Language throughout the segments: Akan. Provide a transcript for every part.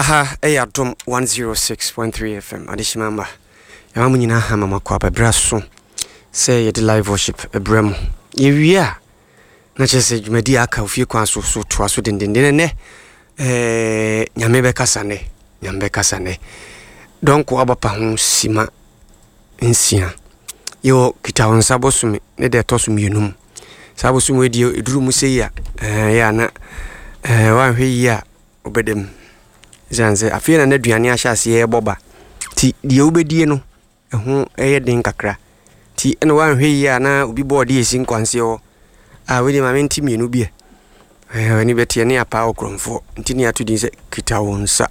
Aha, Dom 106.3 FM. Adishimamba. Yamu nyina ha mama kwa bebraso. Say the live worship ebrem. Yewia. Na chese dwumadi aka ofie kwan so to aso dendenden ne. Nyame be kasane. Donc abapa ho sima nsia. Yo kita wonsa bosumi ne de tosum yenum. Sabosum we die eduru mu sei ya. Ya na wan hwe ya obedem. Zanze afia na aduane ahyase ye boba ti de obedie no ho den kakra ti ene wan hwe yi ana obi body esi nkwanse o we de ma menti mienu bie wani betie ne apa okromfo nti ne atudi se kita wonsa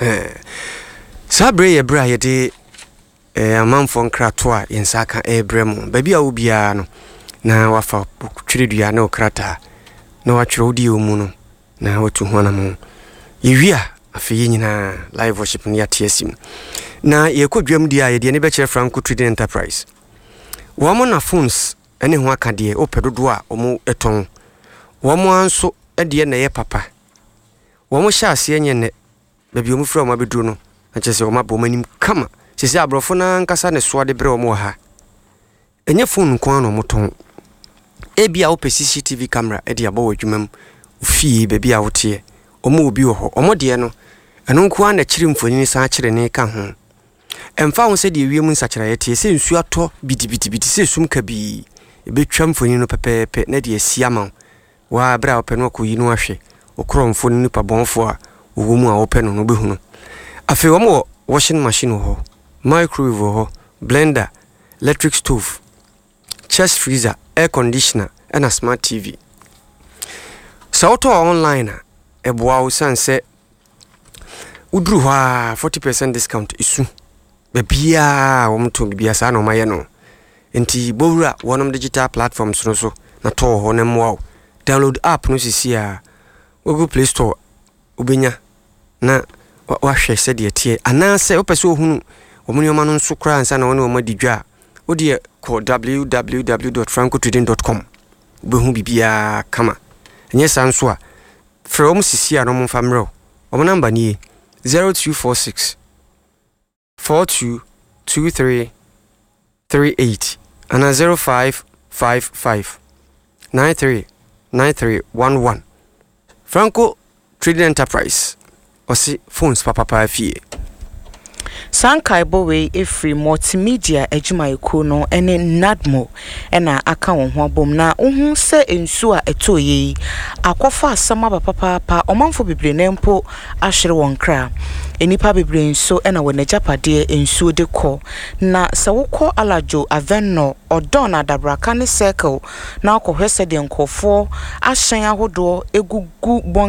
sabre ye bra ye de amanfo nkrato a yensa ka ebrem ba bia obia no na wafa twedua na okrata na watwere odi omu no na watu ho na mo yewia afi nyina live worship ni atiesim na yekodwam dia ye de ne be kire Franco Trading Enterprise womo na phones ene ho akade opedodo a omo eton womo anso de na ye papa womo hya ase enye ne ba bi omo fra omo abeduro no na chese omo abomanim kama sisi abrofo na nkasa ne so de bre omo ha enye phone ko ano moton ebia ope CCTV camera e de abo adwumam fie be bia wote omo obi wo ho omo de no eno nko na kire mfoni sa kire ne ka ho emfa ho se de wiem nsakira yete se nsu ato bidibidi se sum ka bi ebetwa mfoni no pepepe na de asiama wa bra ope no ko yi no ahwe okro mfoni ni pa bonfo a wo mu a ope no behu no afi wo washing machine ho microwave ho blender electric stove chest freezer air conditioner and a smart TV so auto online eboa wo sanse udru ha 40% discount isu bebia wo mto bibia sa na omaye no enti bowura wonom digital platforms no so na to ho na mwa download app no sisi a Google Play Store ubenya na wahwe se de tie anase opese ohunu omuni oma no nso kra ansa na woni oma didwa odi ko www.francotrading.com behu bibia kama enye sanso a from sisi a no mo famro omo number ni 0246 422338 and 0555 939311 Franco Trading Enterprise osi phones papa fie Sankai Bowe efri multimedia ejumaiku no ene Nadmo ena aka won ho abom na ohun se ensu a etoye akofa asama papa omanfo bebre nempo ahwere won kra enipa bebre nso ena wona japade ensu de ko na se wokọ alajo avenno odon adabraka ne circle na akohwese de nkofo ahyen ahodo egugu